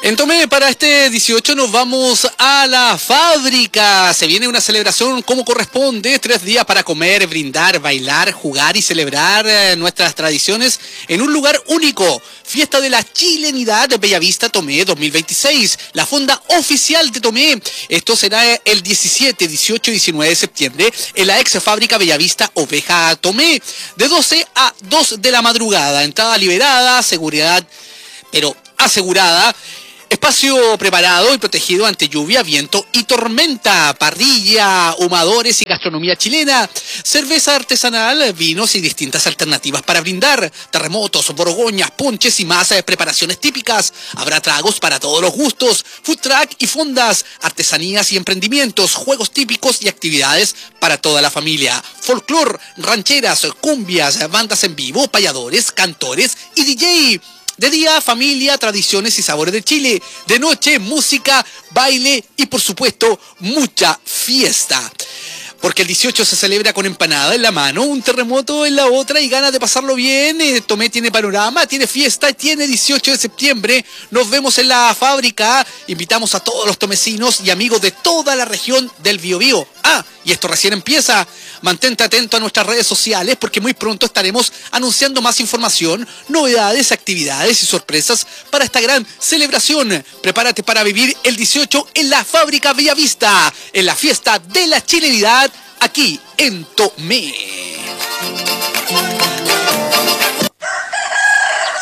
En Tomé, para este 18 nos vamos a la fábrica. Se viene una celebración como corresponde, 3 días para comer, brindar, bailar, jugar y celebrar nuestras tradiciones en un lugar único. Fiesta de la Chilenidad de Bellavista Tomé 2026, la fonda oficial de Tomé. Esto será el 17, 18 y 19 de septiembre en la ex fábrica Bellavista Oveja Tomé, de 12 a 2 de la madrugada. Entrada liberada, seguridad pero asegurada. Espacio preparado y protegido ante lluvia, viento y tormenta. Parrilla, ahumadores y gastronomía chilena. Cerveza artesanal, vinos y distintas alternativas para brindar. Terremotos, borgoñas, ponches y más preparaciones típicas. Habrá tragos para todos los gustos. Food truck y fondas. Artesanías y emprendimientos. Juegos típicos y actividades para toda la familia. Folclor, rancheras, cumbias, bandas en vivo, payadores, cantores y DJ. De día, familia, tradiciones y sabores de Chile. De noche, música, baile y, por supuesto, mucha fiesta. Porque el 18 se celebra con empanada en la mano, un terremoto en la otra y ganas de pasarlo bien. Tomé tiene panorama, tiene fiesta, tiene 18 de septiembre. Nos vemos en la fábrica. Invitamos a todos los tomecinos y amigos de toda la región del Biobío. Y esto recién empieza. Mantente atento a nuestras redes sociales porque muy pronto estaremos anunciando más información, novedades, actividades y sorpresas para esta gran celebración. Prepárate para vivir el 18 en la fábrica Bellavista, en la fiesta de la chilenidad, aquí en Tomé.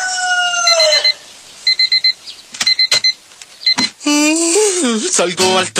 Salgo al